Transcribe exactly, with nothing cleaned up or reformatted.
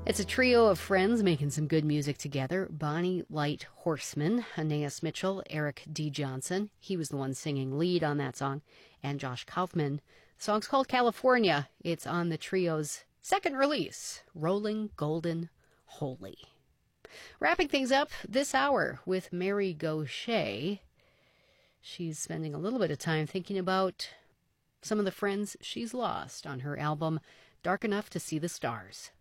It's a trio of friends making some good music together. Bonnie Light Horseman, Aeneas Mitchell, Eric D. Johnson. He was the one singing lead on that song. And Josh Kaufman. The song's called California. It's on the trio's second release, Rolling Golden Holy. Wrapping things up this hour with Mary Gauthier. She's spending a little bit of time thinking about some of the friends she's lost on her album, Dark Enough to See the Stars.